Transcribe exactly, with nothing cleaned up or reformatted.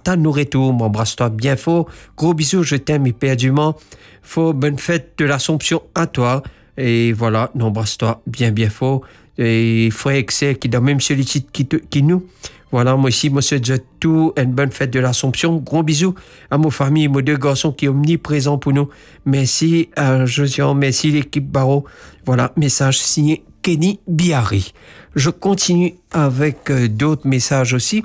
t'attends nos retours. M'embrasse-toi bien fort. Gros bisous, je t'aime éperdument. Faut bonne fête de l'Assomption à toi. Et voilà, n'embrasse-toi bien bien fort. Et frère Excel qui dans même solitude qui, te, qui nous. Voilà, moi aussi, moi, c'est déjà tout. Une bonne fête de l'Assomption. Gros bisous à mon famille, mes deux garçons qui sont omniprésents pour nous. Merci à Josiane, merci l'équipe Barreau. Voilà, message signé Kenny Biari. Je continue avec euh, d'autres messages aussi.